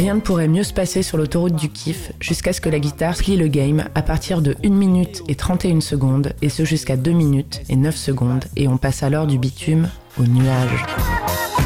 Rien ne pourrait mieux se passer sur l'autoroute du kiff jusqu'à ce que la guitare plie le game à partir de 1 minute et 31 secondes et ce jusqu'à 2 minutes et 9 secondes et on passe alors du bitume au nuage.